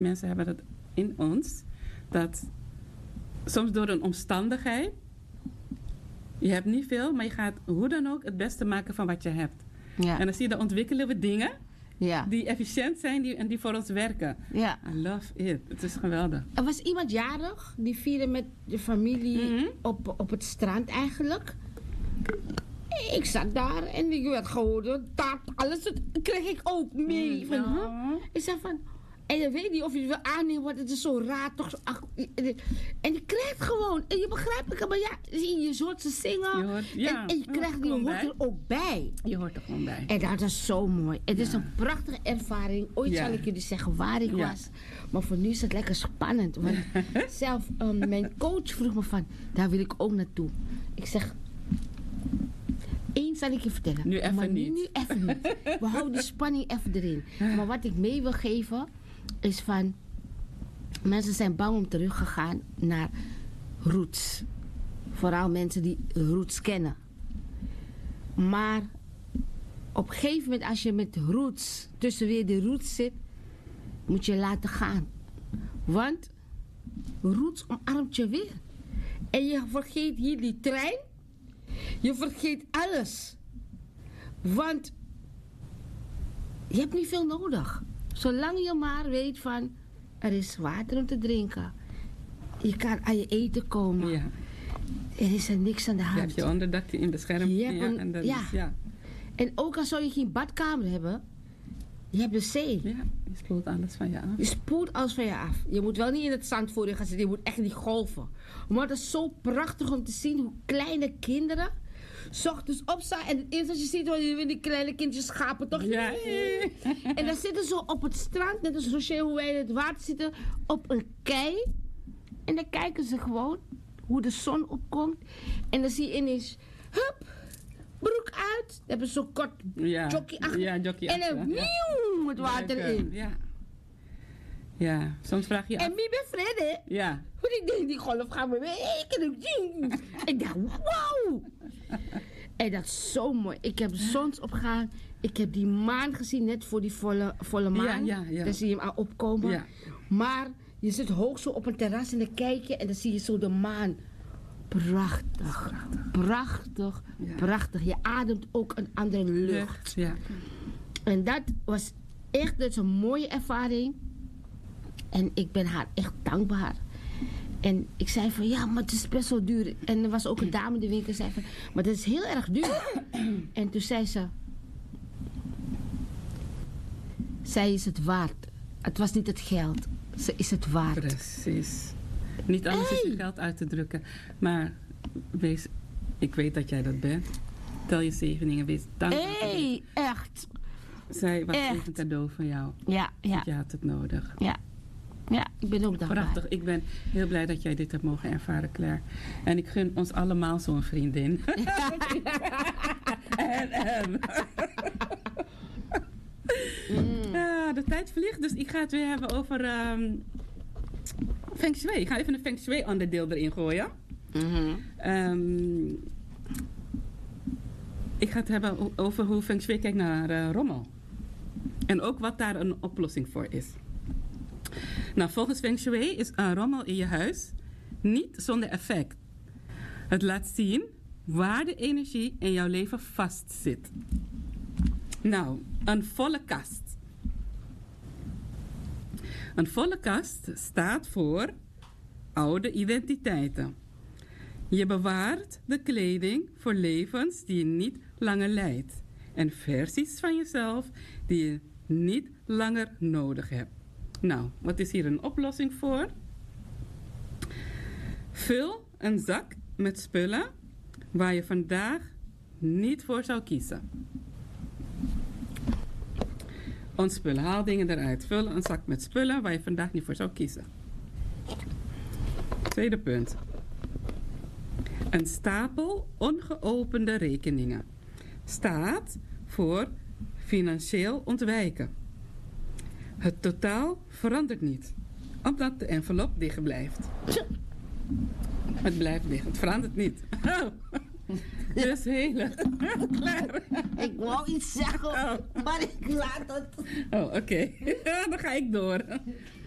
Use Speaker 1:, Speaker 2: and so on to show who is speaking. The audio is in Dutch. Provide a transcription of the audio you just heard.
Speaker 1: Mensen hebben het in ons dat soms door een omstandigheid, je hebt niet veel, maar je gaat hoe dan ook het beste maken van wat je hebt.
Speaker 2: Ja.
Speaker 1: En dan zie je, dan ontwikkelen we dingen
Speaker 2: Ja.
Speaker 1: die efficiënt zijn en die voor ons werken.
Speaker 2: Ja.
Speaker 1: I love it. Het is geweldig.
Speaker 2: Er was iemand jarig, die vierde met de familie
Speaker 1: Mhm.
Speaker 2: op het strand eigenlijk. Ik zat daar en ik werd gewoon taart, alles dat kreeg ik ook mee. Van, huh? Ik zei van, en je weet niet of je het wil aannemen, want het is zo raar toch. En je krijgt gewoon, en je begrijpt het, maar ja, je hoort ze zingen.
Speaker 1: Je hoort, ja,
Speaker 2: en je krijgt die hoort er ook bij.
Speaker 1: Je hoort er gewoon bij.
Speaker 2: En dat is zo mooi. Het is een prachtige ervaring. Ooit
Speaker 1: Ja.
Speaker 2: zal ik jullie zeggen waar ik
Speaker 1: Ja.
Speaker 2: was. Maar voor nu is het lekker spannend. Want zelf, mijn coach vroeg me van, daar wil ik ook naartoe. Ik zeg, één zal ik je vertellen.
Speaker 1: Nu even
Speaker 2: maar
Speaker 1: niet.
Speaker 2: Nu even niet. We houden die spanning even erin. Maar wat ik mee wil geven, is van, mensen zijn bang om teruggegaan naar roots. Vooral mensen die roots kennen. Maar op een gegeven moment, als je met roots, tussen weer de roots zit, moet je laten gaan. Want roots omarmt je weer. En je vergeet hier die trein. Je vergeet alles. Want je hebt niet veel nodig. Zolang je maar weet van, er is water om te drinken. Je kan aan je eten komen.
Speaker 1: Ja.
Speaker 2: Er is er niks aan de
Speaker 1: Je
Speaker 2: hand.
Speaker 1: hebt je onderdak in bescherming.
Speaker 2: Je hebt
Speaker 1: Ja,
Speaker 2: een-
Speaker 1: en dat
Speaker 2: ja.
Speaker 1: is, ja.
Speaker 2: En ook al zou je geen badkamer hebben, je hebt de zee.
Speaker 1: Ja, je spoelt alles van je af.
Speaker 2: Je spoelt alles van je af. Je moet wel niet in het zand voor je gaan zitten. Je moet echt in die golven. Maar het is zo prachtig om te zien hoe kleine kinderen 's ochtends opstaan. En het eerste wat je ziet, hoor je weer die kleine kindjes schapen toch?
Speaker 1: Ja.
Speaker 2: En dan zitten ze op het strand, net als Rocher, hoe wij in het water zitten, op een kei. En dan kijken ze gewoon hoe de zon opkomt. En dan zie je ineens, hup, broek uit. Dan hebben ze zo'n kort
Speaker 1: Ja.
Speaker 2: jockey achter.
Speaker 1: Ja, jockey
Speaker 2: en dan
Speaker 1: achter, ja.
Speaker 2: nieuw het water
Speaker 1: Lekker.
Speaker 2: in.
Speaker 1: Ja. Ja, soms vraag je
Speaker 2: En
Speaker 1: af.
Speaker 2: wie ben vrede?
Speaker 1: Ja.
Speaker 2: Want ik denk, die golf gaan we mee. Ik kan hem zien. Ik dacht, wauw. En dat is zo mooi. Ik heb zonsopgaan. Ik heb die maan gezien net voor die volle maan.
Speaker 1: Ja.
Speaker 2: Dan zie je hem al opkomen.
Speaker 1: Ja.
Speaker 2: Maar je zit hoog zo op een terras en dan kijk je en dan zie je zo de maan. Prachtig. Prachtig.
Speaker 1: Ja.
Speaker 2: Prachtig. Je ademt ook een andere lucht.
Speaker 1: Ja.
Speaker 2: En dat was echt, dat is een mooie ervaring. En ik ben haar echt dankbaar. En ik zei van, ja, maar het is best wel duur. En er was ook een dame in de winkel die zei van, maar dat is heel erg duur. En toen zei ze, zij is het waard. Het was niet het geld. Ze is het waard.
Speaker 1: Precies. Niet alles is je geld uit te drukken. Maar wees, ik weet dat jij dat bent. Tel je zegeningen, wees dankbaar.
Speaker 2: Hé, echt.
Speaker 1: Zij was
Speaker 2: echt.
Speaker 1: even een cadeau van jou.
Speaker 2: Ja,
Speaker 1: Want je had het nodig.
Speaker 2: ja. Ja, ik ben ook dankbaar.
Speaker 1: Prachtig. Ik ben heel blij dat jij dit hebt mogen ervaren, Claire. En ik gun ons allemaal zo'n vriendin. en. Ja, de tijd vliegt, dus ik ga het weer hebben over Feng Shui. Ik ga even een Feng Shui onderdeel erin gooien. Ik ga het hebben over hoe Feng Shui kijkt naar rommel. En ook wat daar een oplossing voor is. Nou, volgens Feng Shui is een rommel in je huis niet zonder effect. Het laat zien waar de energie in jouw leven vastzit. Nou, een volle kast. Een volle kast staat voor oude identiteiten. Je bewaart de kleding voor levens die je niet langer leidt. En versies van jezelf die je niet langer nodig hebt. Nou, wat is hier een oplossing voor? Vul een zak met spullen waar je vandaag niet voor zou kiezen. Ontspullen, haal dingen eruit. Vul een zak met spullen waar je vandaag niet voor zou kiezen. Tweede punt. Een stapel ongeopende rekeningen. Staat voor financieel ontwijken. Het totaal verandert niet, omdat de envelop dicht blijft. Het blijft dicht, het verandert niet. Oh. Dus heel klaar.
Speaker 2: Ik wou iets zeggen, maar ik laat het.
Speaker 1: Oh, oké. Dan ga ik door.